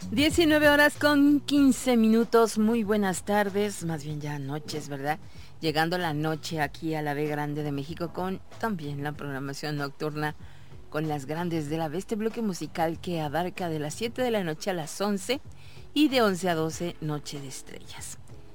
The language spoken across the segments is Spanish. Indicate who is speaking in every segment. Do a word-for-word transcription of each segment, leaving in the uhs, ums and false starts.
Speaker 1: diecinueve horas con quince minutos, muy buenas tardes, más bien ya noches, ¿verdad? Llegando la noche aquí a la B Grande de México con también la programación nocturna con las grandes de la B, este bloque musical que abarca de las siete de la noche a las once y de once a doce Noche de Estrellas.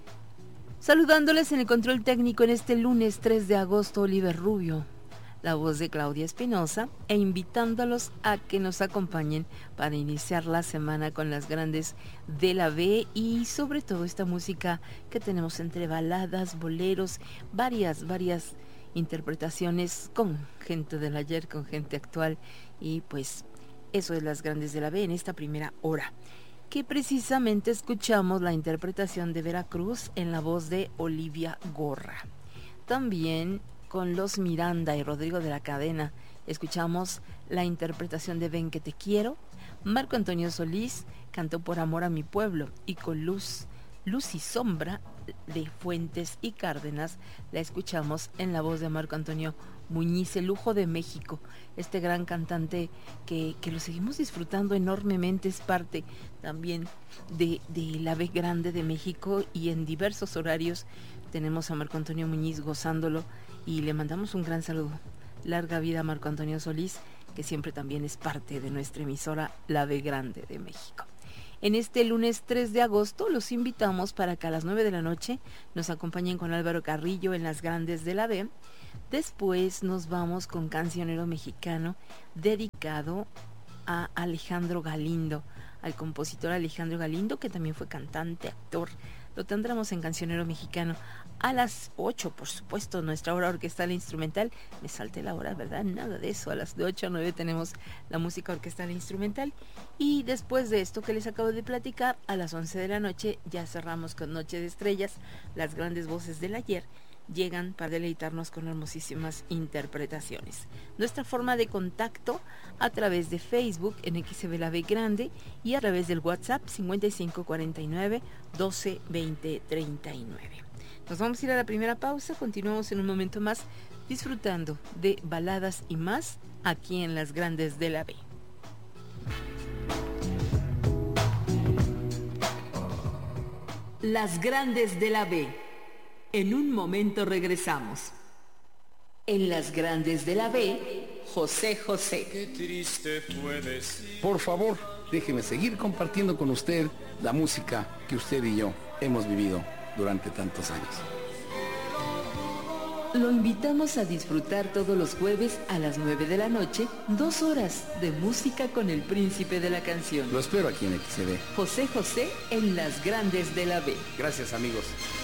Speaker 1: Saludándoles en el control técnico en este lunes tres de agosto, Oliver Rubio, la voz de Claudia Espinosa, e invitándolos a que nos acompañen para iniciar la semana con las grandes de la B y sobre todo esta música que tenemos entre baladas, boleros, varias, varias interpretaciones con gente del ayer, con gente actual, y pues eso es las grandes de la B en esta primera hora, que precisamente escuchamos la interpretación de Veracruz en la voz de Olivia Gorra. También con los Miranda y Rodrigo de la Cadena escuchamos la interpretación de Ven que te quiero. Marco Antonio Solís cantó Por amor a mi pueblo, y con Luz, Luz y Sombra de Fuentes y Cárdenas la escuchamos en la voz de Marco Antonio Muñiz, el lujo de México, este gran cantante que, que lo seguimos disfrutando enormemente, es parte también de, de la B Grande de México, y en diversos horarios tenemos a Marco Antonio Muñiz gozándolo y le mandamos un gran saludo. Larga vida a Marco Antonio Solís, que siempre también es parte de nuestra emisora La B Grande de México. En este lunes tres de agosto los invitamos para que a las nueve de la noche nos acompañen con Álvaro Carrillo en las grandes de la B. Después nos vamos con Cancionero Mexicano, dedicado a Alejandro Galindo, al compositor Alejandro Galindo, que también fue cantante, actor. Lo tendremos en Cancionero Mexicano a las ocho, por supuesto, nuestra hora orquestal e instrumental. Me salté la hora, ¿verdad? Nada de eso. A las de ocho a nueve tenemos la música orquestal e instrumental. Y después de esto que les acabo de platicar, a las once de la noche ya cerramos con Noche de Estrellas. Las grandes voces del ayer llegan para deleitarnos con hermosísimas interpretaciones. Nuestra forma de contacto a través de Facebook en X B La B Grande y a través del WhatsApp cincuenta y cinco cuarenta y nueve doce veinte treinta y nueve. Nos vamos a ir a la primera pausa, continuamos en un momento más disfrutando de baladas y más aquí en las grandes de la B. Las grandes de la B. En un momento regresamos. En las grandes de la B, José José.
Speaker 2: Qué triste puedes.
Speaker 3: Por favor, déjeme seguir compartiendo con usted la música que usted y yo hemos vivido durante tantos años.
Speaker 1: Lo invitamos a disfrutar todos los jueves a las nueve de la noche, dos horas de música con el príncipe de la canción.
Speaker 3: Lo espero aquí en X B.
Speaker 1: José José en las grandes de la B.
Speaker 3: Gracias, amigos.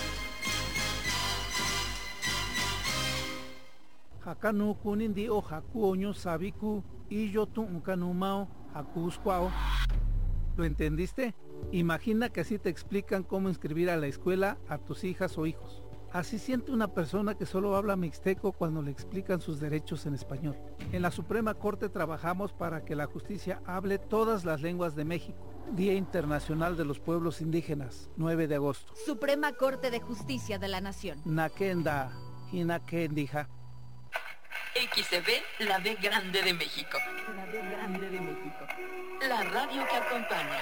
Speaker 4: Hakanu kunindi o haku oño sabiku y yo tu unkanumao hakusquao. ¿Lo entendiste? Imagina que así te explican cómo inscribir a la escuela a tus hijas o hijos. Así siente una persona que solo habla mixteco cuando le explican sus derechos en español. En la Suprema Corte trabajamos para que la justicia hable todas las lenguas de México. Día Internacional de los Pueblos Indígenas, nueve de agosto.
Speaker 5: Suprema Corte de Justicia de la Nación.
Speaker 4: Nakenda, Hinakendija.
Speaker 1: X B, la B Grande de México. La B Grande de México. La radio que acompaña.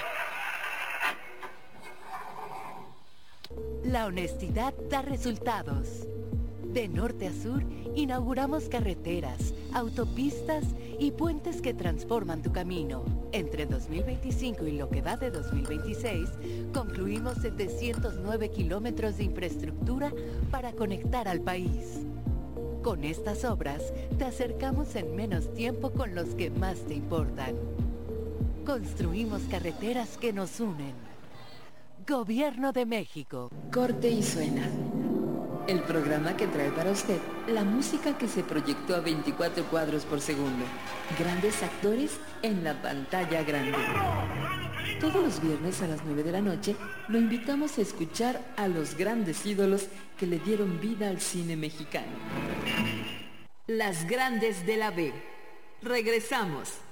Speaker 6: La honestidad da resultados. De norte a sur, inauguramos carreteras, autopistas y puentes que transforman tu camino. Entre dos mil veinticinco y lo que va de dos mil veintiséis, concluimos setecientos nueve kilómetros de infraestructura para conectar al país. Con estas obras, te acercamos en menos tiempo con los que más te importan. Construimos carreteras que nos unen. Gobierno de México.
Speaker 1: Corte y suena. El programa que trae para usted la música que se proyectó a veinticuatro cuadros por segundo. Grandes actores en la pantalla grande. Todos los viernes a las nueve de la noche lo invitamos a escuchar a los grandes ídolos que le dieron vida al cine mexicano. Las grandes de la B. Regresamos.